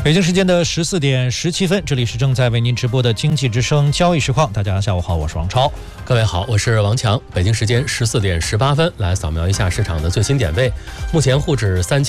北京时间的14点17分，这里是正在为您直播的经济之声交易实况。大家下午好，我是王超。 各位好，我是王强。北京时间14点18分，来扫描一下市场的最新点位。目前沪指3000